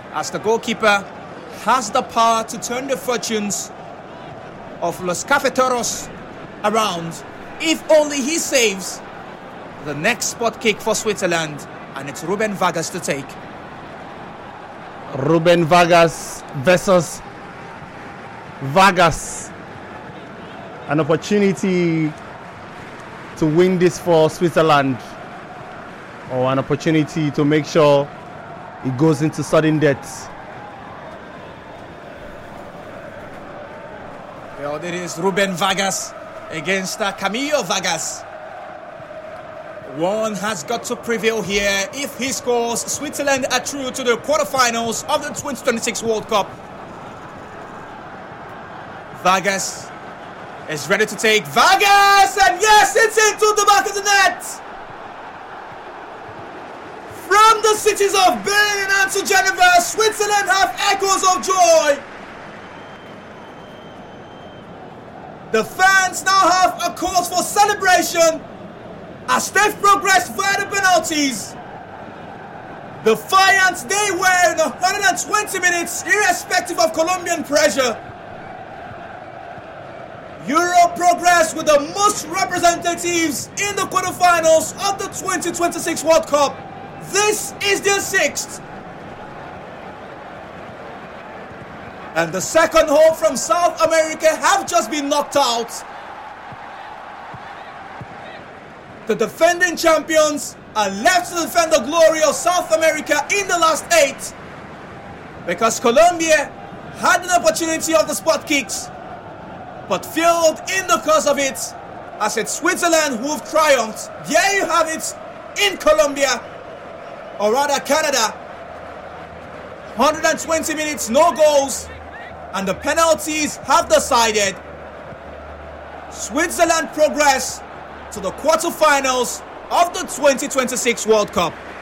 as the goalkeeper has the power to turn the fortunes of Los Cafeteros around if only he saves the next spot kick for Switzerland, and it's Ruben Vargas to take. Ruben Vargas versus Vargas. An opportunity to win this for Switzerland, or an opportunity to make sure it goes into sudden death. Well, it is Ruben Vargas against Camilo Vargas. One has got to prevail here. If he scores, Switzerland are through to the quarterfinals of the 2026 World Cup. Vargas is ready to take. Vargas! And yes, it's into the back of the net! From the cities of Berlin and to Geneva, Switzerland have echoes of joy. The fans now have a cause for celebration as they've progressed via the penalties. The defiant they were in 120 minutes, irrespective of Colombian pressure. Europe progressed with the most representatives in the quarterfinals of the 2026 World Cup. This is their sixth. And the second home from South America have just been knocked out. The defending champions are left to defend the glory of South America in the last 8. Because Colombia had an opportunity of the spot kicks, but failed in the course of it, as it's Switzerland who've triumphed. There you have it in Colombia, or rather Canada. 120 minutes, no goals, and the penalties have decided. Switzerland progress to the quarterfinals of the 2026 World Cup.